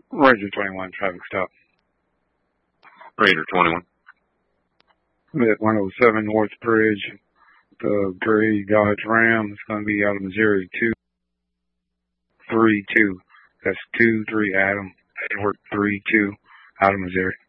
Ranger 21, traffic stop. Ranger 21. I'm at 107 North Bridge, the gray Dodge Ram. It's going to be out of Missouri 232. That's 23 Adam, Edward 32 out of Missouri.